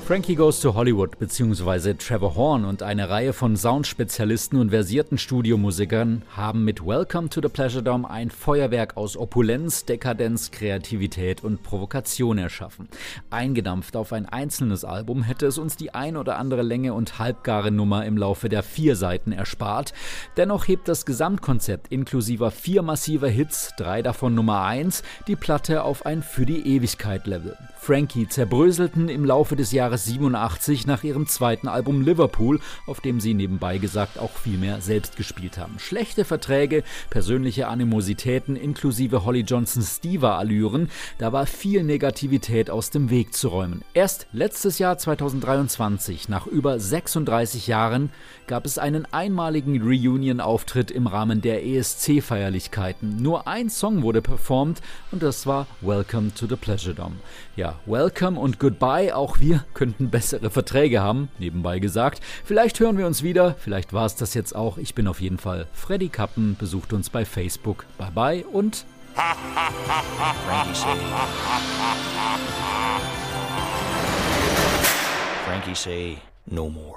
Frankie Goes to Hollywood bzw. Trevor Horn und eine Reihe von Soundspezialisten und versierten Studiomusikern haben mit Welcome to the Pleasure Dome ein Feuerwerk aus Opulenz, Dekadenz, Kreativität und Provokation erschaffen. Eingedampft auf ein einzelnes Album hätte es uns die ein oder andere Länge und halbgare Nummer im Laufe der 4 Seiten erspart. Dennoch hebt das Gesamtkonzept inklusiver 4 massiver Hits, 3 davon Nummer 1, die Platte auf ein für die Ewigkeit Level. Frankie zerbröselten im Laufe des Jahres 87 nach ihrem zweiten Album Liverpool, auf dem sie nebenbei gesagt auch viel mehr selbst gespielt haben. Schlechte Verträge, persönliche Animositäten inklusive Holly Johnsons Diva-Allüren, da war viel Negativität aus dem Weg zu räumen. Erst letztes Jahr 2023, nach über 36 Jahren, gab es einen einmaligen Reunion-Auftritt im Rahmen der ESC-Feierlichkeiten. Nur ein Song wurde performt und das war Welcome to the Pleasure Dome. Ja, Welcome und Goodbye, auch wir könnten bessere Verträge haben, nebenbei gesagt. Vielleicht hören wir uns wieder, vielleicht war es das jetzt auch. Ich bin auf jeden Fall Freddy Kappen, besucht uns bei Facebook. Bye bye und Frankie say no more.